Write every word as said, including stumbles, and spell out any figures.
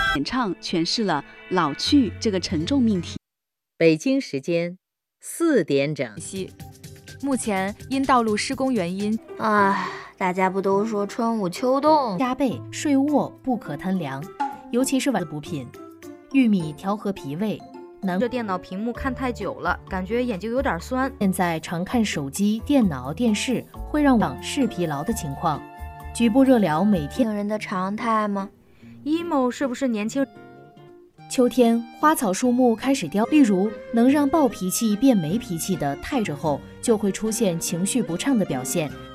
演唱诠释了老去这个沉重命题。 北京时间四点整。 目前因道路施工原因， 唉，大家不都说春捂秋冻？ 加倍睡卧不可贪凉，尤其是丸子补品，玉米调和脾胃。难这电脑屏幕看太久了，感觉眼睛有点酸。 现在常看手机、电脑、电视会让网视疲劳的情况。局部热疗每天病人的常态吗 ？emo 是不是年轻？ 秋天花草树木开始凋，例如能让暴脾气变没脾气的太之后，就会出现情绪不畅的表现，